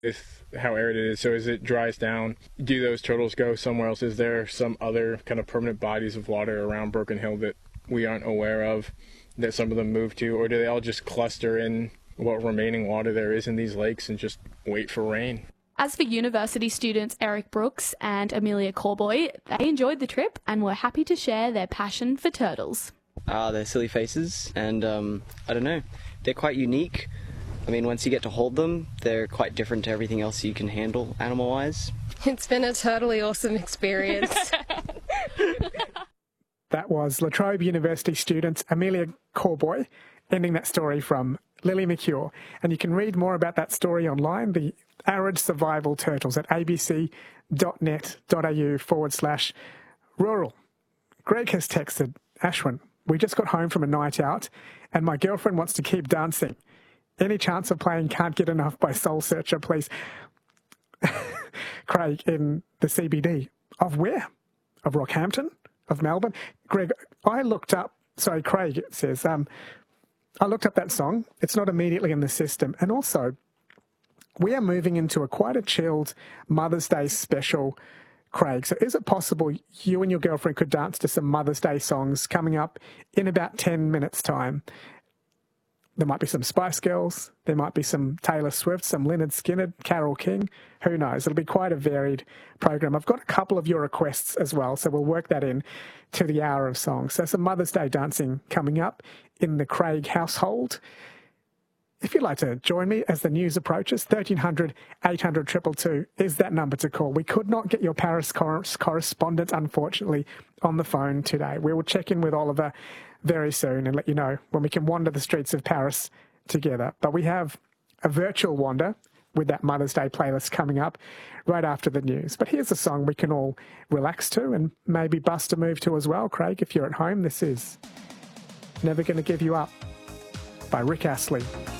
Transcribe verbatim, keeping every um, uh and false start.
with how arid it is. So as it dries down, do those turtles go somewhere else? Is there some other kind of permanent bodies of water around Broken Hill that we aren't aware of that some of them move to, or do they all just cluster in what remaining water there is in these lakes and just wait for rain? As for university students Eric Brooks and Amelia Corboy, they enjoyed the trip and were happy to share their passion for turtles. Uh, they're silly faces, and um, I don't know, they're quite unique. I mean, once you get to hold them, they're quite different to everything else you can handle animal-wise. It's been a totally awesome experience. That was La Trobe University student Amelia Corboy ending that story from Lily McCure. And you can read more about that story online, the Arid Survival Turtles, at abc.net.au forward slash rural. Greg has texted, Ashwin, we just got home from a night out and my girlfriend wants to keep dancing. Any chance of playing Can't Get Enough by Soul Searcher, please? Craig, in the C B D. Of where? Of Rockhampton? Of Melbourne? Greg, I looked up, sorry, Craig, it says, um, I looked up that song. It's not immediately in the system. And also, we are moving into a quite a chilled Mother's Day special, Craig. So is it possible you and your girlfriend could dance to some Mother's Day songs coming up in about ten minutes' time? There might be some Spice Girls, there might be some Taylor Swift, some Lynyrd Skynyrd, Carole King, who knows? It'll be quite a varied program. I've got a couple of your requests as well, so we'll work that in to the hour of songs. So some Mother's Day dancing coming up in the Craig household. If you'd like to join me as the news approaches, thirteen hundred, eight hundred, two two two is that number to call. We could not get your Paris cor- correspondent, unfortunately, on the phone today. We will check in with Oliver very soon and let you know when we can wander the streets of Paris together. But we have a virtual wander with that Mother's Day playlist coming up right after the news. But here's a song we can all relax to and maybe bust a move to as well, Craig, if you're at home. This is Never Gonna Give You Up by Rick Astley.